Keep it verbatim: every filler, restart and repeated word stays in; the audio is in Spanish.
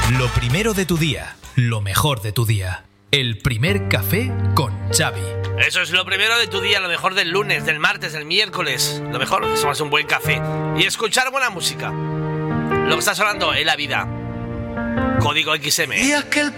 Lo primero de tu día, lo mejor de tu día. El primer café con Xavi. Eso es lo primero de tu día, lo mejor del lunes, del martes, del miércoles. Lo mejor es tomarse un buen café y escuchar buena música. Lo que está sonando en la vida. Código X M.